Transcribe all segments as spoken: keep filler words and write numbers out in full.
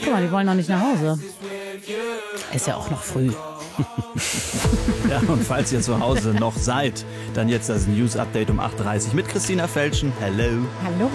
Guck mal, die wollen noch nicht nach Hause. Ist ja auch noch früh. Ja, und falls ihr zu Hause noch seid, dann jetzt das News-Update um acht Uhr dreißig mit Christina Felschen. Hello. Hallo.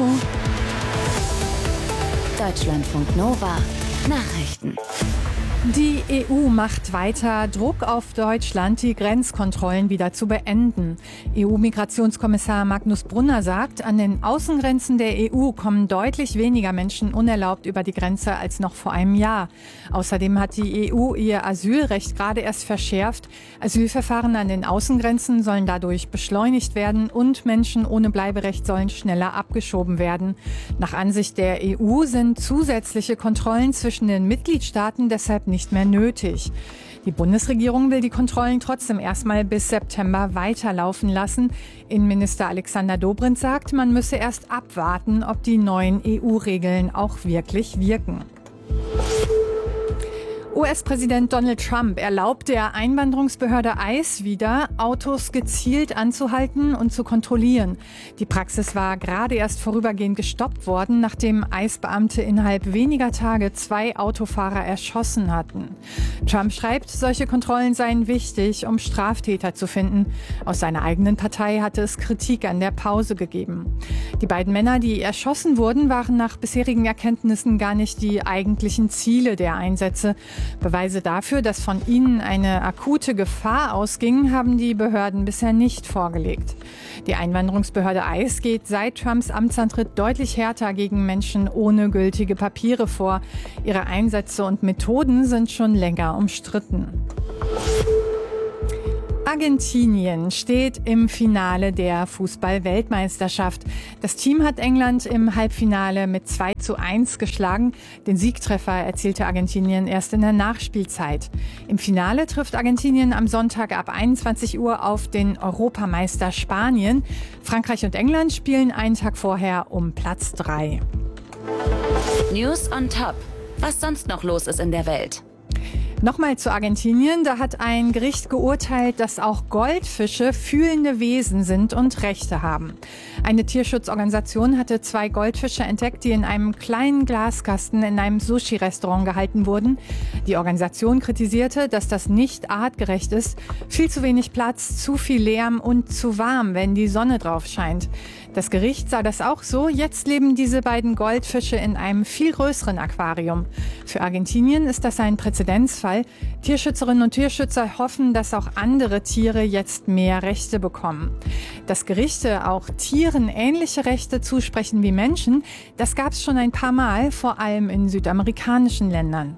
Deutschlandfunk Nova. Nachrichten. Die E U macht weiter Druck auf Deutschland, die Grenzkontrollen wieder zu beenden. E U-Migrationskommissar Magnus Brunner sagt, an den Außengrenzen der E U kommen deutlich weniger Menschen unerlaubt über die Grenze als noch vor einem Jahr. Außerdem hat die E U ihr Asylrecht gerade erst verschärft. Asylverfahren an den Außengrenzen sollen dadurch beschleunigt werden und Menschen ohne Bleiberecht sollen schneller abgeschoben werden. Nach Ansicht der E U sind zusätzliche Kontrollen zwischen den Mitgliedstaaten deshalb nicht mehr nötig. Die Bundesregierung will die Kontrollen trotzdem erstmal bis September weiterlaufen lassen. Innenminister Alexander Dobrindt sagt, man müsse erst abwarten, ob die neuen E U-Regeln auch wirklich wirken. U S-Präsident Donald Trump erlaubt der Einwanderungsbehörde ICE wieder, Autos gezielt anzuhalten und zu kontrollieren. Die Praxis war gerade erst vorübergehend gestoppt worden, nachdem ICE-Beamte innerhalb weniger Tage zwei Autofahrer erschossen hatten. Trump schreibt, solche Kontrollen seien wichtig, um Straftäter zu finden. Aus seiner eigenen Partei hatte es Kritik an der Pause gegeben. Die beiden Männer, die erschossen wurden, waren nach bisherigen Erkenntnissen gar nicht die eigentlichen Ziele der Einsätze. Beweise dafür, dass von ihnen eine akute Gefahr ausging, haben die Behörden bisher nicht vorgelegt. Die Einwanderungsbehörde ICE geht seit Trumps Amtsantritt deutlich härter gegen Menschen ohne gültige Papiere vor. Ihre Einsätze und Methoden sind schon länger umstritten. Argentinien steht im Finale der Fußball-Weltmeisterschaft. Das Team hat England im Halbfinale mit zwei zu eins geschlagen. Den Siegtreffer erzielte Argentinien erst in der Nachspielzeit. Im Finale trifft Argentinien am Sonntag ab einundzwanzig Uhr auf den Europameister Spanien. Frankreich und England spielen einen Tag vorher um Platz drei. News on Top. Was sonst noch los ist in der Welt? Nochmal zu Argentinien. Da hat ein Gericht geurteilt, dass auch Goldfische fühlende Wesen sind und Rechte haben. Eine Tierschutzorganisation hatte zwei Goldfische entdeckt, die in einem kleinen Glaskasten in einem Sushi-Restaurant gehalten wurden. Die Organisation kritisierte, dass das nicht artgerecht ist. Viel zu wenig Platz, zu viel Lärm und zu warm, wenn die Sonne drauf scheint. Das Gericht sah das auch so. Jetzt leben diese beiden Goldfische in einem viel größeren Aquarium. Für Argentinien ist das ein Präzedenzfall. Tierschützerinnen und Tierschützer hoffen, dass auch andere Tiere jetzt mehr Rechte bekommen. Dass Gerichte auch Tieren ähnliche Rechte zusprechen wie Menschen, das gab es schon ein paar Mal, vor allem in südamerikanischen Ländern.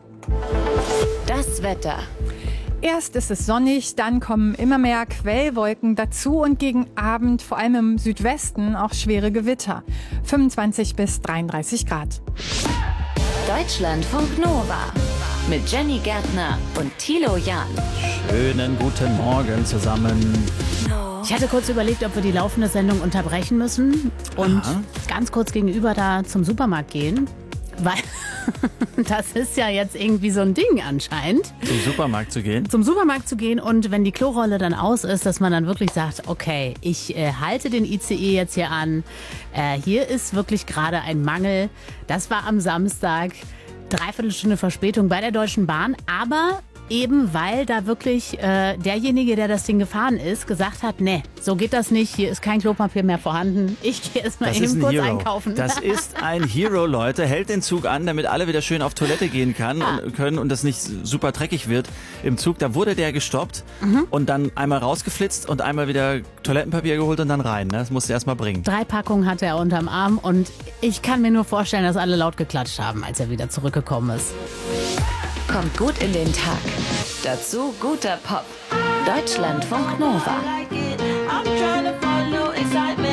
Das Wetter. Erst ist es sonnig, dann kommen immer mehr Quellwolken dazu und gegen Abend, vor allem im Südwesten, auch schwere Gewitter. fünfundzwanzig bis dreiunddreißig Grad. Deutschlandfunk Nova mit Jenny Gärtner und Thilo Jahn. Schönen guten Morgen zusammen. Ich hatte kurz überlegt, ob wir die laufende Sendung unterbrechen müssen und Aha. ganz kurz gegenüber da zum Supermarkt gehen. Weil das ist ja jetzt irgendwie so ein Ding anscheinend. Zum Supermarkt zu gehen? Zum Supermarkt zu gehen und wenn die Klorolle dann aus ist, dass man dann wirklich sagt, okay, ich äh, halte den I C E jetzt hier an. Äh, hier ist wirklich gerade ein Mangel. Das war am Samstag. Dreiviertel Stunde Verspätung bei der Deutschen Bahn. Aber eben weil da wirklich äh, derjenige, der das Ding gefahren ist, gesagt hat, nee, so geht das nicht, hier ist kein Klopapier mehr vorhanden, ich gehe erst mal Das eben ist ein kurz Hero. einkaufen. Das ist ein Hero, Leute. Hält den Zug an, damit alle wieder schön auf Toilette gehen kann und können und das nicht super dreckig wird im Zug. Da wurde der gestoppt Mhm. und dann einmal rausgeflitzt und einmal wieder Toilettenpapier geholt und dann rein. Ne? Das musste er erst mal bringen. Drei Packungen hatte er unterm Arm und ich kann mir nur vorstellen, dass alle laut geklatscht haben, als er wieder zurückgekommen ist. Kommt gut in den Tag. Dazu guter Pop. Deutschlandfunk Nova. I'm trying to follow excitement.